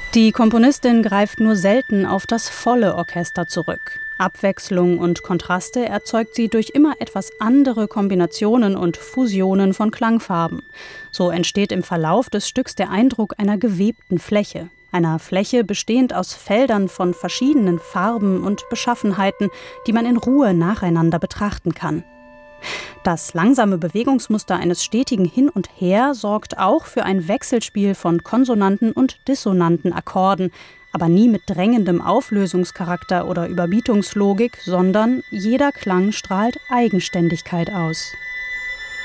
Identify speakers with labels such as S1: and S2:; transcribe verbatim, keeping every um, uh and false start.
S1: Die Komponistin greift nur selten auf das volle Orchester zurück. Abwechslung und Kontraste erzeugt sie durch immer etwas andere Kombinationen und Fusionen von Klangfarben. So entsteht im Verlauf des Stücks der Eindruck einer gewebten Fläche. Einer Fläche bestehend aus Feldern von verschiedenen Farben und Beschaffenheiten, die man in Ruhe nacheinander betrachten kann. Das langsame Bewegungsmuster eines stetigen Hin und Her sorgt auch für ein Wechselspiel von konsonanten und dissonanten Akkorden, aber nie mit drängendem Auflösungscharakter oder Überbietungslogik, sondern jeder Klang strahlt Eigenständigkeit aus.